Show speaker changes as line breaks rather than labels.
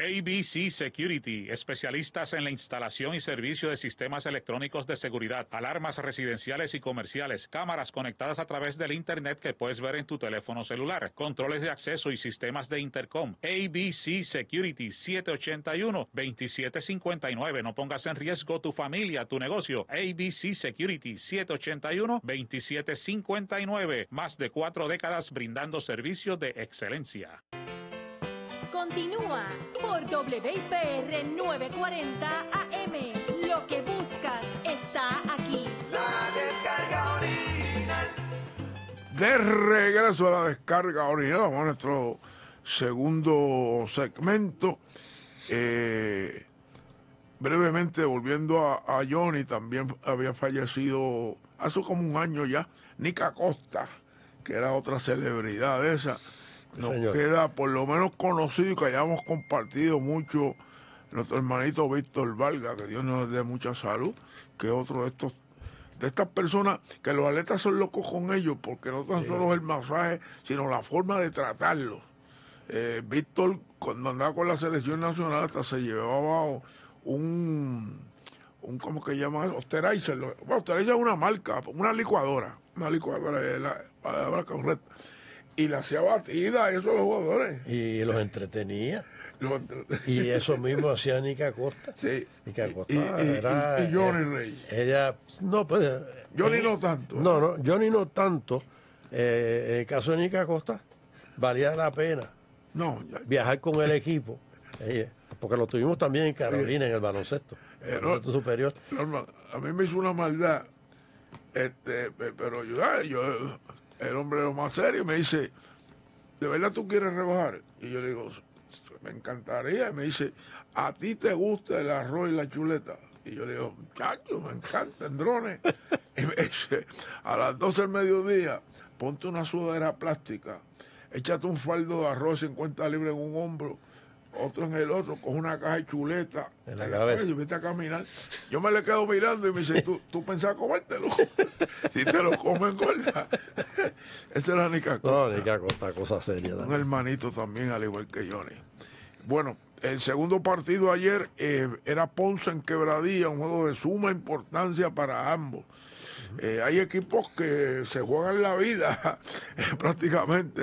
ABC Security, especialistas en la instalación y servicio de sistemas electrónicos de seguridad, alarmas residenciales y comerciales, cámaras conectadas a través del Internet que puedes ver en tu teléfono celular, controles de acceso y sistemas de intercom. ABC Security, 781-2759. No pongas en riesgo tu familia, tu negocio. ABC Security, 781-2759. Más de 4 décadas brindando servicios de excelencia.
Continúa por WIPR 940 AM. Lo que buscas está aquí.
La descarga original.
De regreso a la descarga original, vamos a nuestro segundo segmento. Brevemente, volviendo a Johnny, también había fallecido hace como un año ya, Nica Costa, que era otra celebridad de esa. Nos queda por lo menos conocido y que hayamos compartido mucho nuestro hermanito Víctor Vargas, que Dios nos dé mucha salud, que otro de estas personas que los atletas son locos con ellos, porque no tan solo el masaje, sino la forma de tratarlos. Víctor, cuando andaba con la selección nacional, hasta se llevaba un ¿cómo que llaman? Osterizer. Bueno, Osterizer es una marca, una licuadora es la palabra correcta. Y le hacía batida a esos jugadores.
Y los entretenía. Y eso mismo hacía Nica Costa.
Sí.
Nica Costa
y Johnny Reyes.
Ella, no, pues.
Johnny no tanto.
No, Johnny no tanto. En el caso de Nica Costa, valía la pena viajar con el equipo. Porque lo tuvimos también en Carolina, en el baloncesto. Baloncesto superior.
A mí me hizo una maldad. Pero yo el hombre lo más serio me dice, ¿de verdad tú quieres rebajar? Y yo le digo, me encantaría. Y me dice, ¿a ti te gusta el arroz y la chuleta? Y yo le digo, muchacho, me encantan drones. Y me dice, a las 12 del mediodía, ponte una sudadera plástica, échate un faldo de arroz 50 libras en un hombro, otro en el otro, con una caja de chuleta
en la cabeza.
Y vete a caminar. Yo me le quedo mirando y me dice, ¿tú pensabas comértelo? Si te lo comen, gorda. Ese era Nica Costa.
No, Nica Costa, cosa seria.
Un hermanito también, al igual que Johnny. Bueno, el segundo partido ayer era Ponce en Quebradilla, un juego de suma importancia para ambos. Hay equipos que se juegan la vida prácticamente